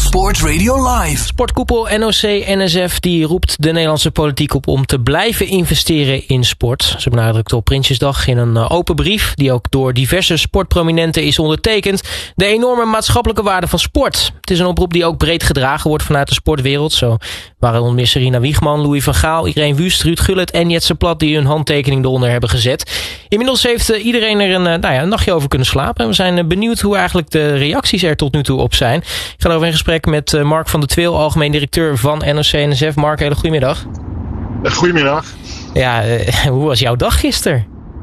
Sport Radio Live. Sportkoepel NOC-NSF die roept de Nederlandse politiek op om te blijven investeren in sport. Ze benadrukt op Prinsjesdag in een open brief, die ook door diverse sportprominenten is ondertekend, de enorme maatschappelijke waarde van sport. Het is een oproep die ook breed gedragen wordt vanuit de sportwereld. Zo waren onder meer Sarina Wiegman, Louis van Gaal, Irene Wust, Ruud Gullit en Jetse Plat die hun handtekening eronder hebben gezet. Inmiddels heeft iedereen er een nachtje over kunnen slapen. En we zijn benieuwd hoe eigenlijk de reacties er tot nu toe op zijn. Ik ga over in gesprek met Mark van der Tweel, algemeen directeur van NOC-NSF. Mark, hele goedemiddag. Goedemiddag. Ja, hoe was jouw dag gisteren?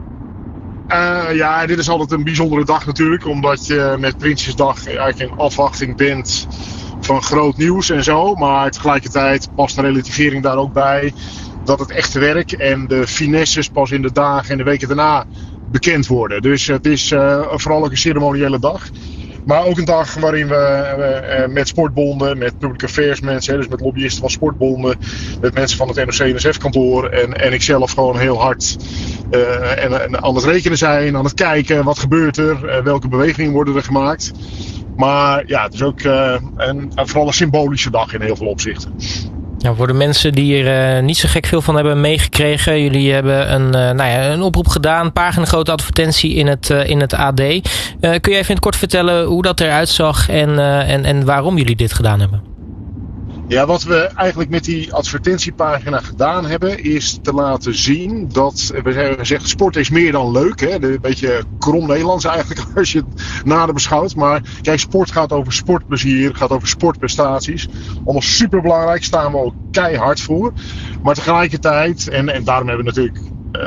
Dit is altijd een bijzondere dag natuurlijk. Omdat je met Prinsjesdag eigenlijk in afwachting bent van groot nieuws en zo. Maar tegelijkertijd past de relativering daar ook bij dat het echte werk en de finesses pas in de dagen en de weken daarna bekend worden. Dus het is vooral ook een ceremoniële dag. Maar ook een dag waarin we met sportbonden, met public affairs mensen, dus met lobbyisten van sportbonden, met mensen van het NOC-NSF-kantoor en ikzelf gewoon heel hard aan het rekenen zijn, aan het kijken, wat gebeurt er, welke bewegingen worden er gemaakt. Maar ja, het is ook vooral een symbolische dag in heel veel opzichten. Ja, voor de mensen die er niet zo gek veel van hebben meegekregen. Jullie hebben een oproep gedaan, paginagrote advertentie in het AD. Kun je even in het kort vertellen hoe dat eruit zag en waarom jullie dit gedaan hebben? Ja, wat we eigenlijk met die advertentiepagina gedaan hebben, is te laten zien dat, we hebben gezegd, sport is meer dan leuk. Hè? Een beetje krom Nederlands eigenlijk als je het nader beschouwt. Maar kijk, sport gaat over sportplezier, gaat over sportprestaties. Allemaal superbelangrijk, staan we ook keihard voor. Maar tegelijkertijd, en daarom hebben we natuurlijk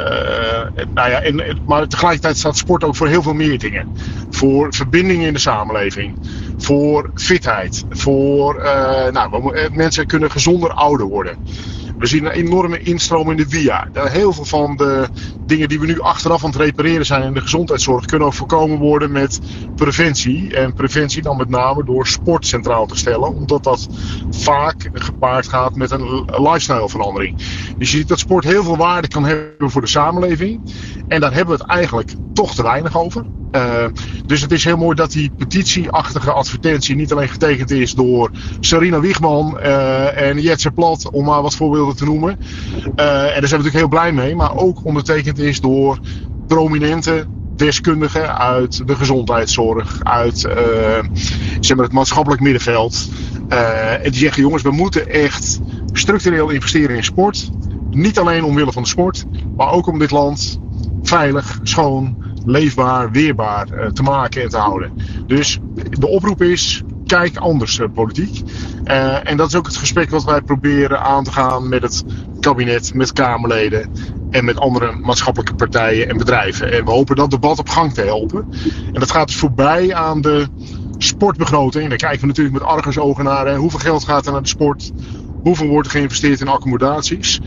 maar tegelijkertijd staat sport ook voor heel veel meer dingen. Voor verbindingen in de samenleving. Voor fitheid. Mensen kunnen gezonder ouder worden. We zien een enorme instroom in de via. Heel veel van de dingen die we nu achteraf aan het repareren zijn in de gezondheidszorg kunnen ook voorkomen worden met preventie. En preventie dan met name door sport centraal te stellen. Omdat dat vaak gepaard gaat met een lifestyleverandering. Dus je ziet dat sport heel veel waarde kan hebben voor de samenleving. En daar hebben we het eigenlijk toch te weinig over. Dus het is heel mooi dat die petitieachtige advertentie niet alleen getekend is door Sarina Wiegman en Jetse Plat, om maar wat voorbeelden te noemen. En daar zijn we natuurlijk heel blij mee. Maar ook ondertekend is door prominente deskundigen uit de gezondheidszorg, uit het maatschappelijk middenveld. En die zeggen, jongens, we moeten echt structureel investeren in sport. Niet alleen omwille van de sport, maar ook om dit land veilig, schoon, leefbaar, weerbaar te maken en te houden. Dus de oproep is, kijk anders politiek. En dat is ook het gesprek wat wij proberen aan te gaan met het kabinet, met Kamerleden en met andere maatschappelijke partijen en bedrijven. En we hopen dat debat op gang te helpen. En dat gaat dus voorbij aan de sportbegroting. En daar kijken we natuurlijk met argusogen naar. Hoeveel geld gaat er naar de sport? Hoeveel wordt er geïnvesteerd in accommodaties?